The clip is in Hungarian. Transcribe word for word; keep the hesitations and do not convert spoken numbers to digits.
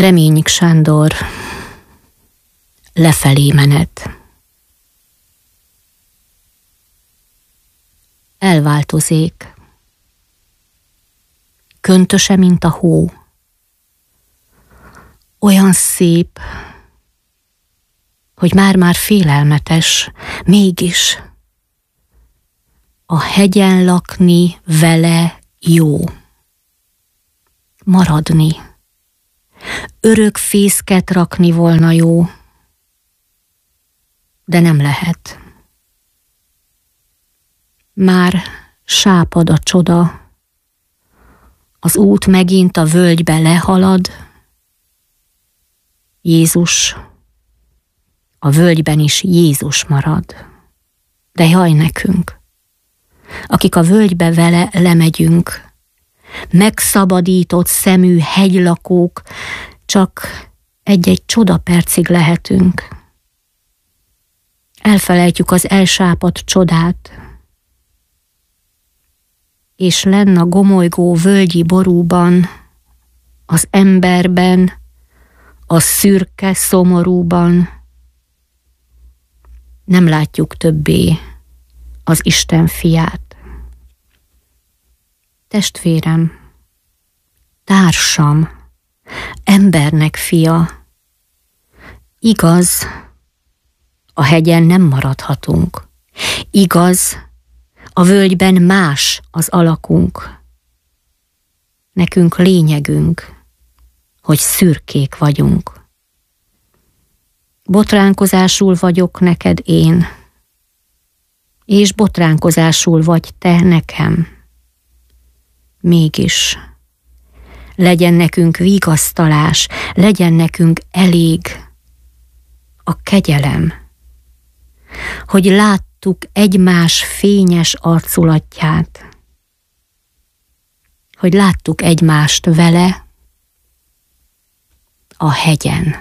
Reményik Sándor, lefelé menet. Elváltozék, köntöse, mint a hó. Olyan szép, hogy már-már félelmetes, mégis a hegyen lakni vele jó. Maradni, örök fészket rakni volna jó, de nem lehet. Már sápad a csoda, az út megint a völgybe lehalad. Jézus, a völgyben is Jézus marad. De jaj nekünk, akik a völgybe vele lemegyünk, megszabadított szemű hegylakók, csak egy-egy csodapercig lehetünk. Elfelejtjük az elsápadt csodát, és lenn a gomolygó völgyi borúban, az emberben, a szürke szomorúban nem látjuk többé az Isten fiát. Testvérem, társam, embernek fia, igaz, a hegyen nem maradhatunk. Igaz, a völgyben más az alakunk. Nekünk lényegünk, hogy szürkék vagyunk. Botránkozásul vagyok neked én, és botránkozásul vagy te nekem. Mégis legyen nekünk vigasztalás, legyen nekünk elég a kegyelem, hogy láttuk egymás fényes arculatját, hogy láttuk egymást vele a hegyen.